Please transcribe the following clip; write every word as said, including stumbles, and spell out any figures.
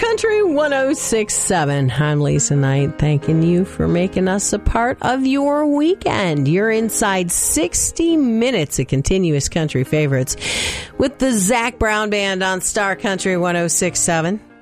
Country one oh six point seven. I'm Lisa Knight, thanking you for making us a part of your weekend. You're inside sixty minutes of continuous country favorites with the Zac Brown Band on Star Country one oh six point seven.